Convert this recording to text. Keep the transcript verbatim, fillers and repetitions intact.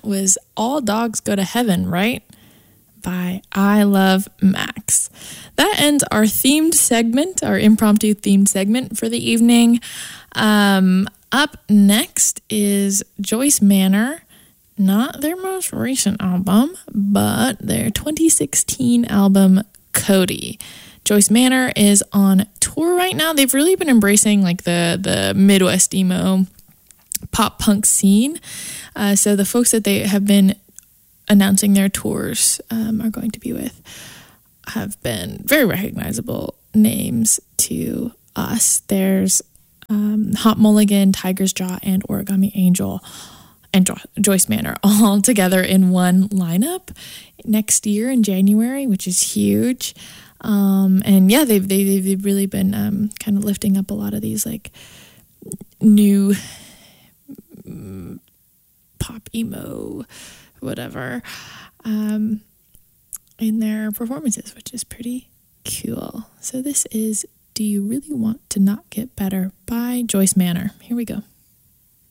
was All Dogs Go to Heaven, right? By I Love Max. That ends our themed segment, our impromptu themed segment for the evening. Um, up next is Joyce Manor. Not their most recent album, but their twenty sixteen album, Cody. Joyce Manor is on tour right now. They've really been embracing like the, the Midwest emo pop punk scene. Uh, so the folks that they have been announcing their tours um, are going to be with have been very recognizable names to us. There's um, Hot Mulligan, Tiger's Jaw, and Origami Angel and jo- Joyce Manor all together in one lineup next year in January, which is huge. Um, and yeah, they've, they, they've really been um, kind of lifting up a lot of these like new mm, pop emo, whatever, um, in their performances, which is pretty cool. So this is Do You Really Want to Not Get Better by Joyce Manor. Here we go.